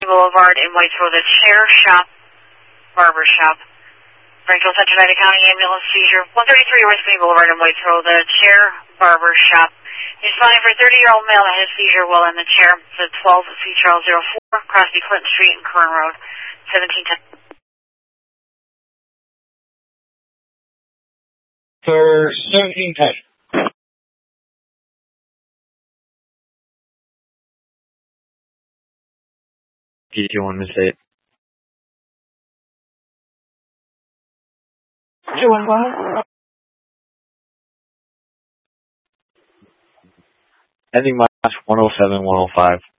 Boulevard in Whitesboro, the Chair Shop Barber Shop. Springfield, Central United County ambulance seizure. 133 West Main Boulevard in Whitesboro, the Chair Barber Shop. Responding for a 30-year-old male that had a seizure while in the chair. The 12 C. Charles 04, Crosby Clinton Street and Kern Road, 1710. For 1710. PT1 Miss 8. 215. Ending match 107-105.